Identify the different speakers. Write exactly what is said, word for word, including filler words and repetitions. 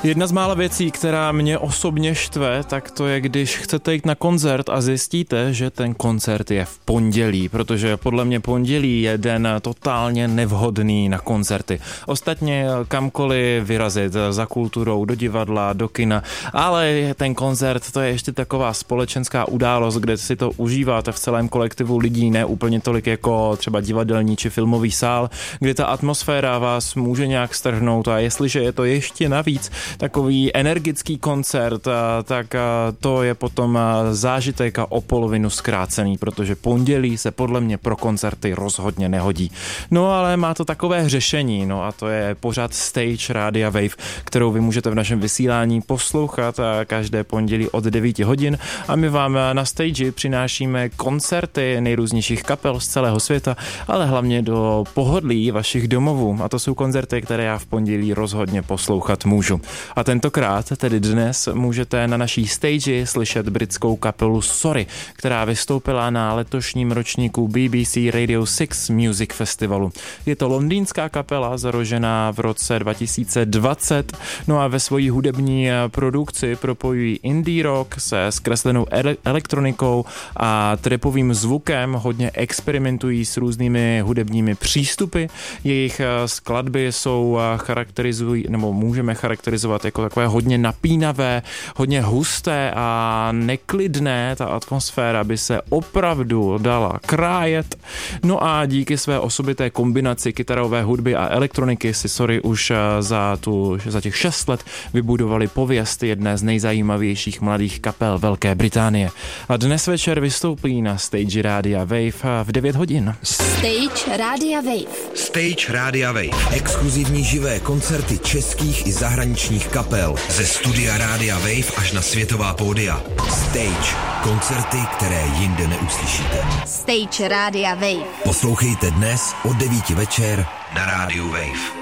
Speaker 1: Jedna z mála věcí, která mě osobně štve, tak to je, když chcete jít na koncert a zjistíte, že ten koncert je v pondělí, protože podle mě pondělí je den totálně nevhodný na koncerty. Ostatně kamkoliv vyrazit, za kulturou, do divadla, do kina, ale ten koncert to je ještě taková společenská událost, kde si to užíváte v celém kolektivu lidí, ne úplně tolik jako třeba divadelní či filmový sál, kde ta atmosféra vás může nějak strhnout a jestliže je to ještě navíc takový energický koncert, tak to je potom zážitek a o polovinu zkrácený, protože pondělí se podle mě pro koncerty rozhodně nehodí. No ale má to takové řešení, no a to je pořád Stage Rádia Wave, kterou vy můžete v našem vysílání poslouchat každé pondělí od devíti hodin a my vám na stage přinášíme koncerty nejrůznějších kapel z celého světa, ale hlavně do pohodlí vašich domovů a to jsou koncerty, které já v pondělí rozhodně poslouchat můžu. A tentokrát, tedy dnes, můžete na naší stage slyšet britskou kapelu Sorry, která vystoupila na letošním ročníku B B C Radio šest Music Festivalu. Je to londýnská kapela, založená v roce dva tisíce dvacet, no a ve svojí hudební produkci propojují indie rock se zkreslenou ele- elektronikou a trapovým zvukem, hodně experimentují s různými hudebními přístupy. Jejich skladby jsou charakterizují, nebo můžeme charakterizovat jako takové hodně napínavé, hodně husté a neklidné. Ta atmosféra by se opravdu dala krájet. No a díky své osobité kombinaci kytarové hudby a elektroniky si Sorry už za, tu, za těch šest let vybudovali pověst jedné z nejzajímavějších mladých kapel Velké Británie. A dnes večer vystoupí na Stage Rádia Wave v devět hodin.
Speaker 2: Stage Rádia Wave.
Speaker 3: Stage Rádia Wave. Exkluzivní živé koncerty českých i zahraničních kapel. Ze studia Rádia Wave až na světová pódia. Stage. Koncerty, které jinde neuslyšíte.
Speaker 2: Stage Rádia Wave.
Speaker 3: Poslouchejte dnes od devíti večer na Rádiu Wave.